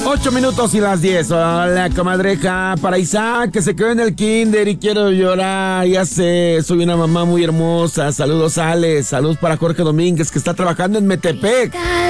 8 minutos y las 10. Hola, comadreja. Para Isaac, que se quedó en el kinder y quiero llorar. Ya sé, soy una mamá muy hermosa. Saludos, Ale. Saludos para Jorge Domínguez, que está trabajando en Metepec.